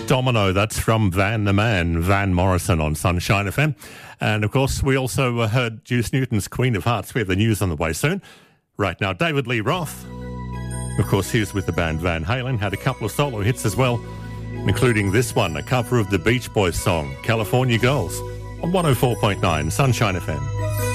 Domino, that's from Van the Man, Van Morrison on Sunshine FM. And, of course, we also heard Juice Newton's Queen of Hearts. We have the news on the way soon. Right now, David Lee Roth. Of course, he was with the band Van Halen, had a couple of solo hits as well, including this one, a cover of the Beach Boys song, California Girls, on 104.9 Sunshine FM.